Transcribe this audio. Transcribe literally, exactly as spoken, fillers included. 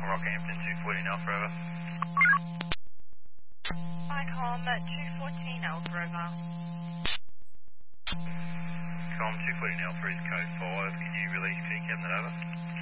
Rockhampton, two fourteen Alpha over. Hi, Com, at two fourteen Alpha over. Com two fourteen Alpha is code five. Can you release P cabinet over?